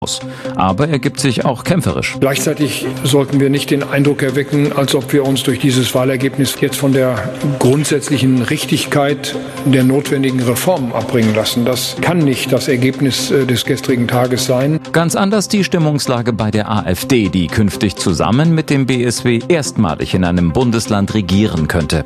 Aber er gibt sich auch kämpferisch. Gleichzeitig sollten wir nicht den Eindruck erwecken, als ob wir uns durch dieses Wahlergebnis jetzt von der grundsätzlichen Richtigkeit der notwendigen Reformen abbringen lassen. Das kann nicht das Ergebnis des gestrigen Tages sein. Ganz anders die Stimmungslage bei der AfD, die künftig zusammen mit dem BSW erstmalig in einem Bundesland regieren könnte.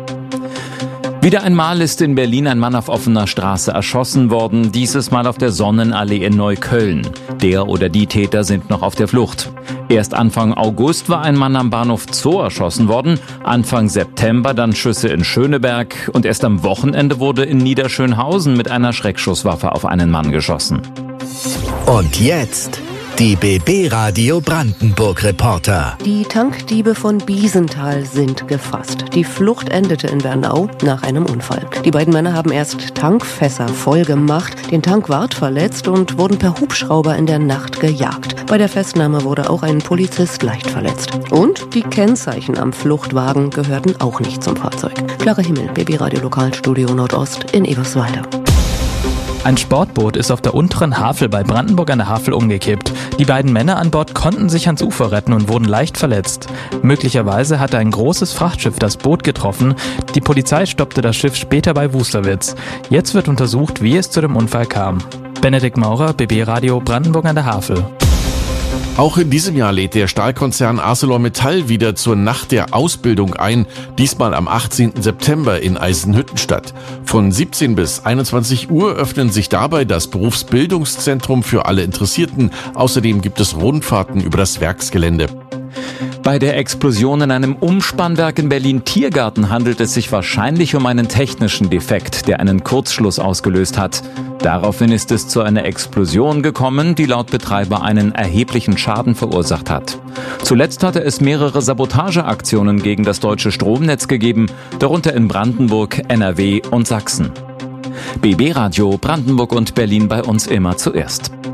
Wieder einmal ist in Berlin ein Mann auf offener Straße erschossen worden, dieses Mal auf der Sonnenallee in Neukölln. Der oder die Täter sind noch auf der Flucht. Erst Anfang August war ein Mann am Bahnhof Zoo erschossen worden, Anfang September dann Schüsse in Schöneberg und erst am Wochenende wurde in Niederschönhausen mit einer Schreckschusswaffe auf einen Mann geschossen. Und jetzt die BB Radio Brandenburg Reporter. Die Tankdiebe von Biesenthal sind gefasst. Die Flucht endete in Bernau nach einem Unfall. Die beiden Männer haben erst Tankfässer voll gemacht, den Tankwart verletzt und wurden per Hubschrauber in der Nacht gejagt. Bei der Festnahme wurde auch ein Polizist leicht verletzt. Und die Kennzeichen am Fluchtwagen gehörten auch nicht zum Fahrzeug. Clara Himmel, BB Radio Lokalstudio Nordost in Eberswalde. Ein Sportboot ist auf der unteren Havel bei Brandenburg an der Havel umgekippt. Die beiden Männer an Bord konnten sich ans Ufer retten und wurden leicht verletzt. Möglicherweise hatte ein großes Frachtschiff das Boot getroffen. Die Polizei stoppte das Schiff später bei Wusterwitz. Jetzt wird untersucht, wie es zu dem Unfall kam. Benedikt Maurer, BB Radio Brandenburg an der Havel. Auch in diesem Jahr lädt der Stahlkonzern ArcelorMittal wieder zur Nacht der Ausbildung ein, diesmal am 18. September in Eisenhüttenstadt. Von 17 bis 21 Uhr öffnen sich dabei das Berufsbildungszentrum für alle Interessierten. Außerdem gibt es Rundfahrten über das Werksgelände. Bei der Explosion in einem Umspannwerk in Berlin-Tiergarten handelt es sich wahrscheinlich um einen technischen Defekt, der einen Kurzschluss ausgelöst hat. Daraufhin ist es zu einer Explosion gekommen, die laut Betreiber einen erheblichen Schaden verursacht hat. Zuletzt hatte es mehrere Sabotageaktionen gegen das deutsche Stromnetz gegeben, darunter in Brandenburg, NRW und Sachsen. BB Radio Brandenburg und Berlin bei uns immer zuerst.